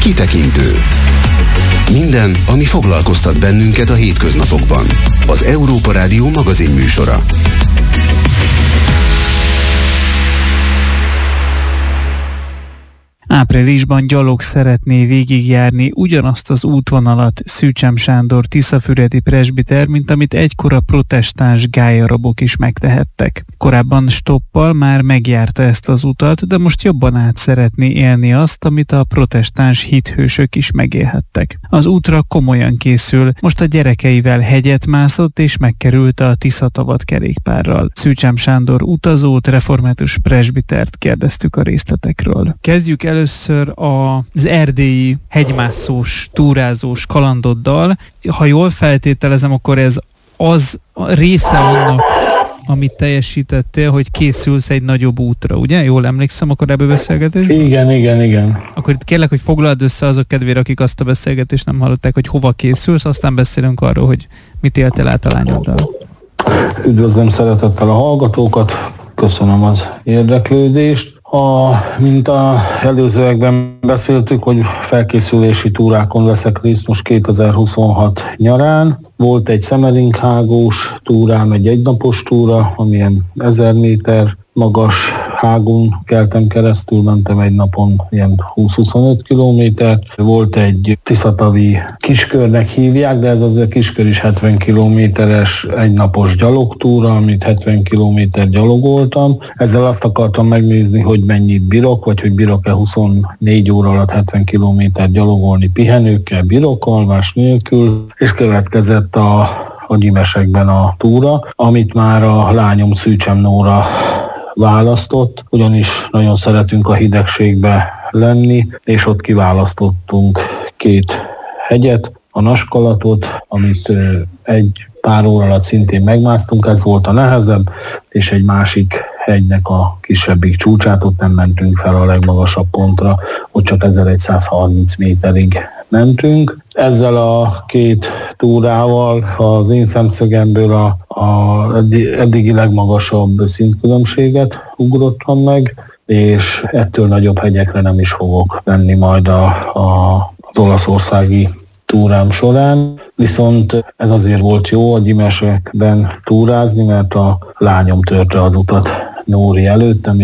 Kitekintő. Minden, ami foglalkoztat bennünket a hétköznapokban. Az Európa Rádió magazinműsora. Áprilisban gyalog szeretné végigjárni ugyanazt az útvonalat Szűcsem Sándor tiszafüredi presbiter, mint amit egykor a protestáns gályarabok is megtehettek. Korábban stoppal már megjárta ezt az utat, de most jobban át szeretné élni azt, amit a protestáns hithősök is megélhettek. Az útra komolyan készül, most a gyerekeivel hegyet mászott és megkerülte a Tiszatavat kerékpárral. Szűcsem Sándor utazót, református presbitert kérdeztük a részletekről. Kezdjük először az erdélyi hegymászós, túrázós kalandoddal. Ha jól feltételezem, akkor ez az a része annak, amit teljesítettél, hogy készülsz egy nagyobb útra, ugye? Jól emlékszem a korábbi beszélgetésben? Igen. Akkor itt kérlek, hogy foglald össze azok kedvére, akik azt a beszélgetést nem hallották, hogy hova készülsz, aztán beszélünk arról, hogy mit éltél át a lányoddal. Üdvözlöm szeretettel a hallgatókat, köszönöm az érdeklődést. Mint az előzőekben beszéltük, hogy felkészülési túrákon veszek részt most 2026 nyarán. Volt egy szemerinkhágós túrám, egy egynapos túra, amilyen 1000 méter magas hágón keltem keresztül, mentem egy napon ilyen 20-25 kilométert. Volt egy tiszatavi kiskörnek hívják, de ez azért kiskör is 70 kilométeres egynapos gyalogtúra, amit 70 kilométer gyalogoltam. Ezzel azt akartam megnézni, hogy mennyit bírok, vagy hogy bírok-e 24 óra alatt 70 kilométer gyalogolni pihenőkkel, bírok alvás nélkül, és következett a Gyimesekben a túra, amit már a lányom Szűcsem Nóra választott, ugyanis nagyon szeretünk a hidegségbe lenni, és ott kiválasztottunk 2 hegyet, a Naskalatot, amit egy pár óra alatt szintén megmásztunk, ez volt a nehezebb, és egy másik hegynek a kisebbik csúcsát, ott nem mentünk fel a legmagasabb pontra, ott csak 1130 méterig mentünk. Ezzel a 2 túrával az én szemszögemből a eddigi legmagasabb szintkülönbséget ugrottam meg, és ettől nagyobb hegyekre nem is fogok menni majd az olaszországi túrám során. Viszont ez azért volt jó a Gyimesekben túrázni, mert a lányom törte az utat Nóri előttem,